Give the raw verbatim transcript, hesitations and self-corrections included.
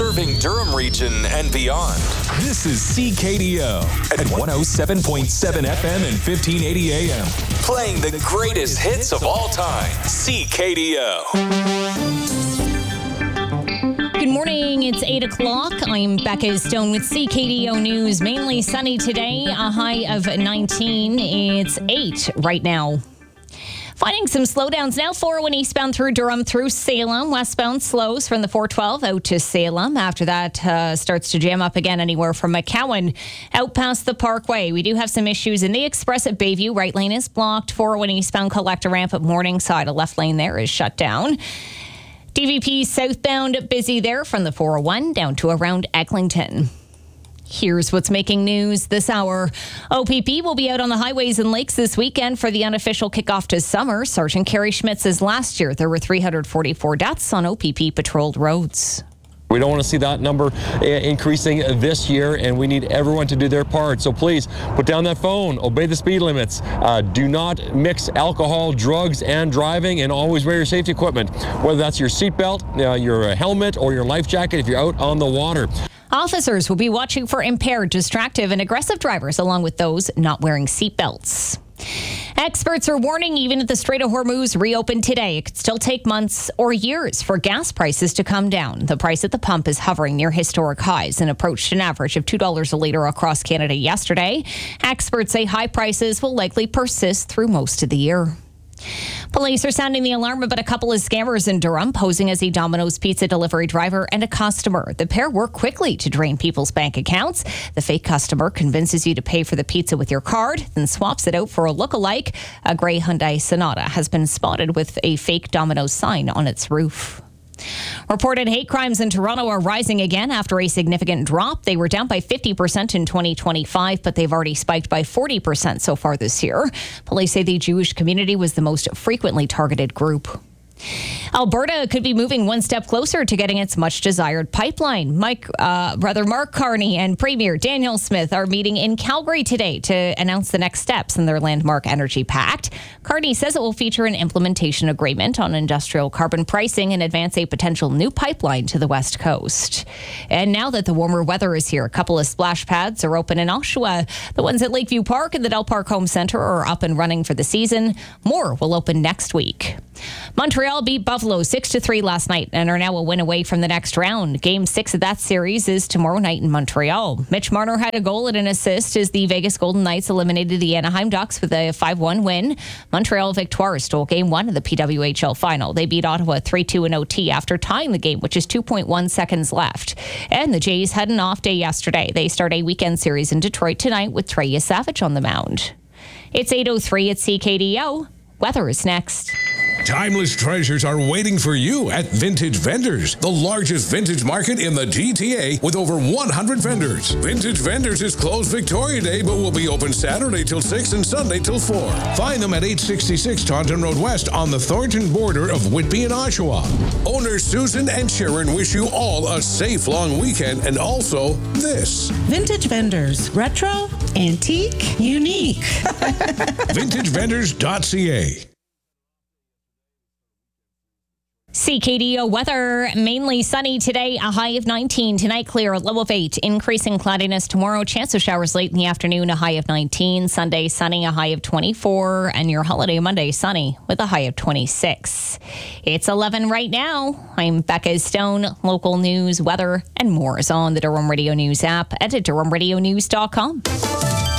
serving Durham region and beyond. This is C K D O at one oh seven point seven F M and fifteen eighty A M. Playing the greatest hits of all time. C K D O. Good morning. It's eight o'clock. I'm Becca Stone with C K D O News. Mainly sunny today, a high of nineteen. It's eight right now. Finding some slowdowns now. four oh one eastbound through Durham through Salem. Westbound slows from the four twelve out to Salem. After that, uh, starts to jam up again anywhere from McCowan out past the Parkway. We do have some issues in the Express at Bayview. Right lane is blocked. four oh one eastbound collector ramp at Morningside. A left lane there is shut down. D V P southbound busy there from the four oh one down to around Eglinton. Here's what's making news this hour. O P P will be out on the highways and lakes this weekend for the unofficial kickoff to summer. Sergeant Kerry Schmidt says last year there were three hundred forty-four deaths on O P P patrolled roads. We don't want to see that number increasing this year, and we need everyone to do their part. So please put down that phone, obey the speed limits, uh, do not mix alcohol, drugs, and driving, and always wear your safety equipment, whether that's your seatbelt, uh, your helmet, or your life jacket if you're out on the water. Officers will be watching for impaired, distractive, and aggressive drivers, along with those not wearing seatbelts. Experts are warning even if the Strait of Hormuz reopened today, it could still take months or years for gas prices to come down. The price at the pump is hovering near historic highs and approached an average of two dollars a litre across Canada yesterday. Experts say high prices will likely persist through most of the year. Police are sounding the alarm about a couple of scammers in Durham posing as a Domino's pizza delivery driver and a customer. The pair work quickly to drain people's bank accounts. The fake customer convinces you to pay for the pizza with your card, then swaps it out for a look-alike. A grey Hyundai Sonata has been spotted with a fake Domino's sign on its roof. Reported hate crimes in Toronto are rising again after a significant drop. They were down by fifty percent in twenty twenty-five, but they've already spiked by forty percent so far this year. Police say the Jewish community was the most frequently targeted group. Alberta could be moving one step closer to getting its much-desired pipeline. Mike, uh, brother Mark Carney and Premier Daniel Smith are meeting in Calgary today to announce the next steps in their landmark energy pact. Carney says it will feature an implementation agreement on industrial carbon pricing and advance a potential new pipeline to the West Coast. And now that the warmer weather is here, a couple of splash pads are open in Oshawa. The ones at Lakeview Park and the Del Park Home Centre are up and running for the season. More will open next week. Montreal beat Buffalo six to three last night and are now a win away from the next round. Game six of that series is tomorrow night in Montreal. Mitch Marner had a goal and an assist as the Vegas Golden Knights eliminated the Anaheim Ducks with a five one win. Montreal Victoire stole game one of the P W H L final. They beat Ottawa three two in O T after tying the game, which is two point one seconds left. And the Jays had an off day yesterday. They start a weekend series in Detroit tonight with Trey Savage on the mound. It's eight oh three at C K D O. Weather is next. Timeless treasures are waiting for you at Vintage Vendors, the largest vintage market in the G T A with over one hundred vendors. Vintage Vendors is closed Victoria Day, but will be open Saturday till six and Sunday till four. Find them at eight sixty-six Taunton Road West on the Thornton border of Whitby and Oshawa. Owners Susan and Sharon wish you all a safe long weekend and also this. Vintage Vendors, retro, antique, unique. vintage vendors dot c a. C K D O weather, mainly sunny today, a high of nineteen. Tonight, clear, a low of eight. Increasing cloudiness tomorrow. Chance of showers late in the afternoon, a high of nineteen. Sunday, sunny, a high of twenty-four. And your holiday Monday, sunny, with a high of twenty-six. It's eleven right now. I'm Becca Stone. Local news, weather, and more is on the Durham Radio News app and at durham radio news dot com.